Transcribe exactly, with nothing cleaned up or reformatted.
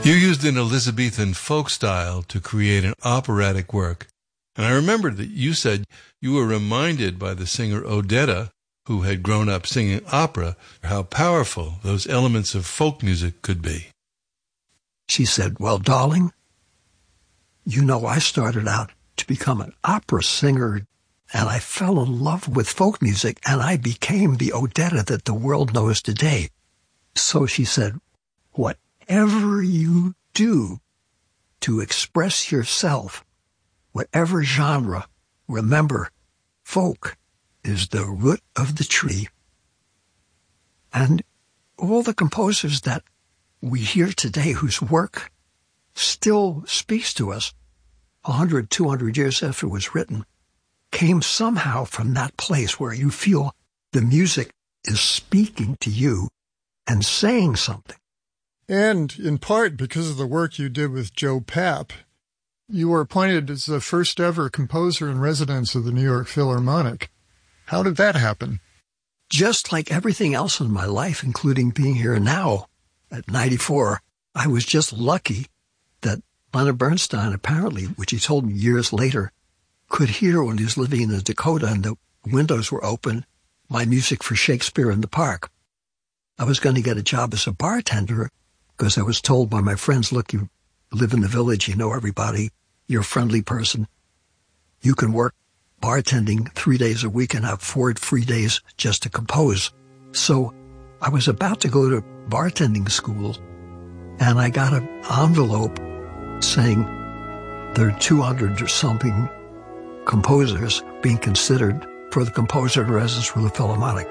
You used an Elizabethan folk style to create an operatic work, and I remembered that you said you were reminded by the singer Odetta, who had grown up singing opera, how powerful those elements of folk music could be. She said, well, darling, you know I started out to become an opera singer, and I fell in love with folk music, and I became the Odetta that the world knows today. So she said, whatever you do to express yourself, whatever genre, remember, folk is the root of the tree. And all the composers that we hear today whose work still speaks to us a hundred, two hundred years after it was written, came somehow from that place where you feel the music is speaking to you and saying something. And in part because of the work you did with Joe Papp, you were appointed as the first ever composer in residence of the New York Philharmonic. How did that happen? Just like everything else in my life, including being here now at ninety-four, I was just lucky that Leonard Bernstein, apparently, which he told me years later, could hear when he was living in the Dakota and the windows were open, my music for Shakespeare in the Park. I was going to get a job as a bartender because I was told by my friends, look, you live in the village, you know everybody, you're a friendly person. You can work bartending three days a week and have four free days just to compose. So I was about to go to bartending school, and I got an envelope saying there are two hundred or something composers being considered for the composer in residence for the Philharmonic.